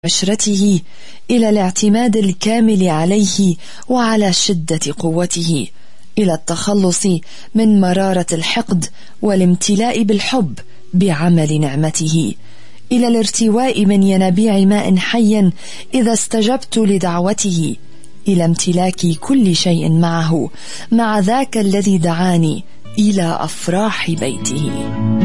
عشرته إلى الاعتماد الكامل عليه وعلى شدة قوته، إلى التخلص من مرارة الحقد والامتلاء بالحب بعمل نعمته، إلى الارتواء من ينابيع ماء حي إذا استجبت لدعوته، إلى امتلاك كل شيء معه مع ذاك الذي دعاني إلى أفراح بيته.